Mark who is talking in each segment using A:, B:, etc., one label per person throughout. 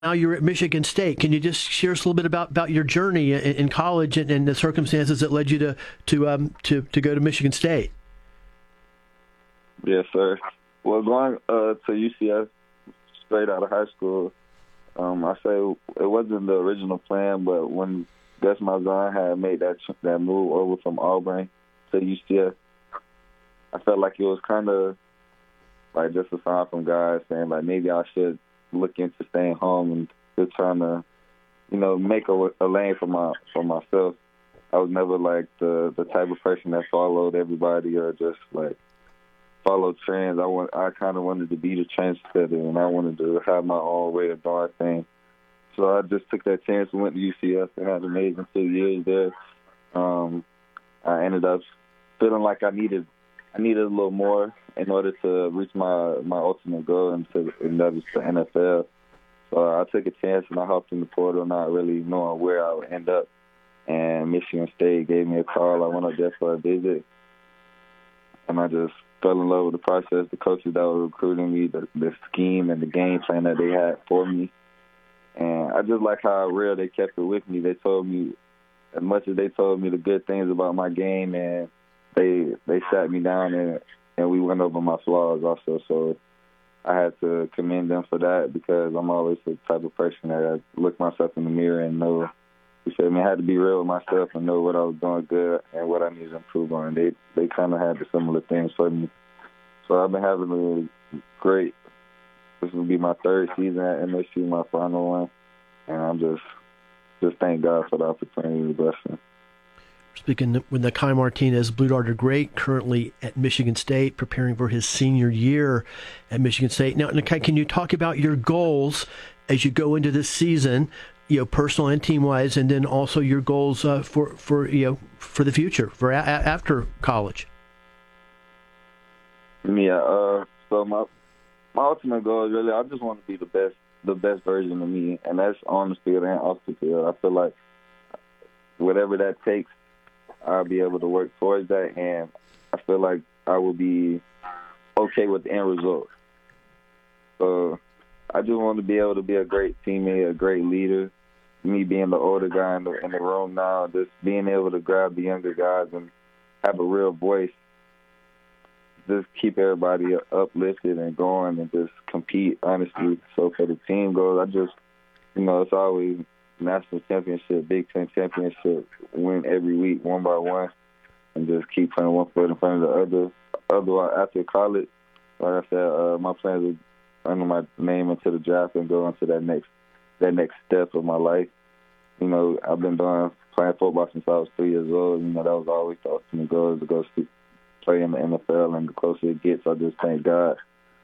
A: now you're at Michigan State. Can you just share us a little bit about your journey in college and the circumstances that led you to go to Michigan State?
B: Yes, sir. Well, going to UCF straight out of high school, I say it wasn't the original plan, but when Gus Malzahn had made that move over from Auburn to UCF, I felt like it was kind of like just a sign from God saying like maybe I should look into staying home and just trying to, make a lane for myself. I was never like the type of person that followed everybody or just like followed trends. I kind of wanted to be the trendsetter, and I wanted to have my own way of doing things. So I just took that chance and went to UCF and had an amazing 2 years there. I ended up feeling like I needed a little more in order to reach my ultimate goal, and that was the NFL. So I took a chance and I hopped in the portal, not really knowing where I would end up. And Michigan State gave me a call. I went up there for a visit, and I just fell in love with the process, the coaches that were recruiting me, the scheme and the game plan that they had for me. And I just like how real they kept it with me. They told me, as much as they told me the good things about my game, and they sat me down and we went over my flaws also. So I had to commend them for that, because I'm always the type of person that I look myself in the mirror and know, I had to be real with myself and know what I was doing good and what I needed to improve on. They kind of had the similar things for me. So I've been having a great, this will be my third season at MSU, my final one. And I'm just thank God for the opportunity to bless me.
A: Speaking with Nakai Martinez, Blue Darter great, currently at Michigan State, preparing for his senior year at Michigan State. Now, Nakai, can you talk about your goals as you go into this season, personal and team-wise, and then also your goals for the future, for after college?
B: Yeah. So my ultimate goal is really I just want to be the best version of me, and that's on the field and off the field. I feel like whatever that takes, I'll be able to work towards that, and I feel like I will be okay with the end result. So I just want to be able to be a great teammate, a great leader. Me being the older guy in the room now, just being able to grab the younger guys and have a real voice, just keep everybody uplifted and going and just compete, honestly. So for the team goals, I just, it's always national championship, Big Ten championship, win every week, one by one, and just keep putting one foot in front of the other. Otherwise, after college, like I said, my plans are enter my name into the draft and go into that next step of my life. I've been playing football since I was 3 years old. That was always the ultimate goal, is to go play in the NFL, and the closer it gets, I just thank God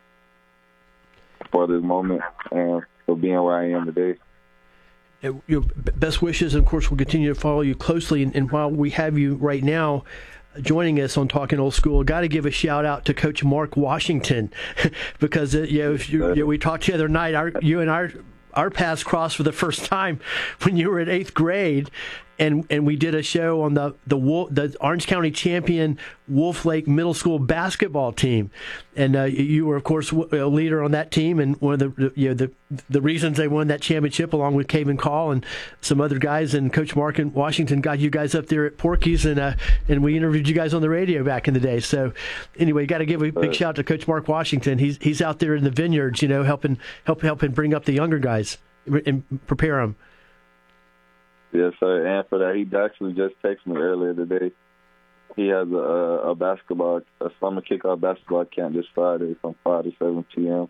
B: for this moment and for being where I am today.
A: Your best wishes, and of course we'll continue to follow you closely. And while we have you right now joining us on Talking Old School, got to give a shout out to Coach Mark Washington, because we talked the other night. You and our paths crossed for the first time when you were in 8th grade, and we did a show on the Orange County champion Wolf Lake Middle School basketball team, and you were of course a leader on that team, and one of the reasons they won that championship, along with Caven Call and some other guys, and Coach Mark in Washington got you guys up there at Porky's, and we interviewed you guys on the radio back in the day. So anyway, got to give a big shout out to Coach Mark Washington. He's out there in the vineyards, helping bring up the younger guys and prepare them.
B: Yes, sir. And for that, he actually just texted me earlier today. He has a summer kickoff basketball camp this Friday from 5 to 7 p.m.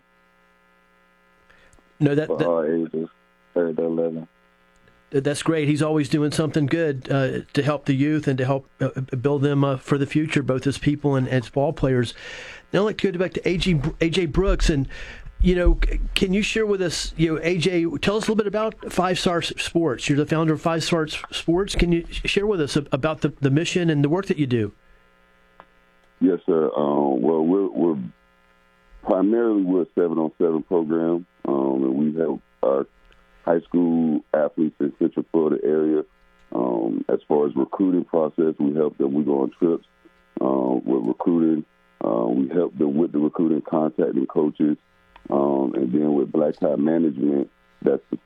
A: No,
B: for all ages, 3rd to 11.
A: That's great. He's always doing something good to help the youth and to help build them for the future, both as people and as ball players. Now I'd like to go back to AJ Brooks, and can you share with us, AJ, tell us a little bit about 5 Star Sports. You're the founder of 5 Star Sports. Can you share with us about the mission and the work that you do?
C: Yes, sir. Well, we're primarily a 7-on-7 program, and we help our high school athletes in Central Florida area. As far as recruiting process, we help them. We go on trips with recruiting. We help them with the recruiting, contacting coaches. And then with black tie management, that's the